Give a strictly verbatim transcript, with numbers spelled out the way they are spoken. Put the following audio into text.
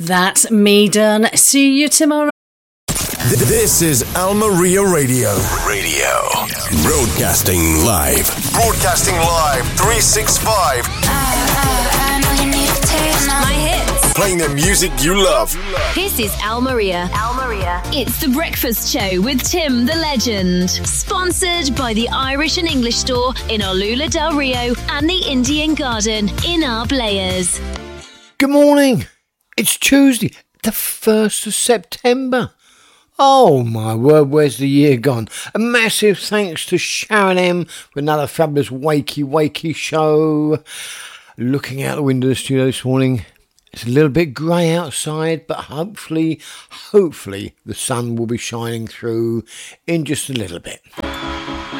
That's me done. See you tomorrow. This is Almeria Radio. Radio. Broadcasting live. Broadcasting live. three sixty-five. Uh, uh, I know you need a taste. My hits. Playing the music you love. This is Almeria. Almeria. It's The Breakfast Show with Tim the Legend. Sponsored by the Irish and English Store in Olula del Rio and the Indian Garden in Arblayers. Good morning. It's Tuesday, the first of September. Oh my word, where's the year gone? A massive thanks to Sharon M for another fabulous wakey wakey show. Looking out the window of the studio this morning, it's a little bit grey outside, but hopefully, hopefully the sun will be shining through in just a little bit.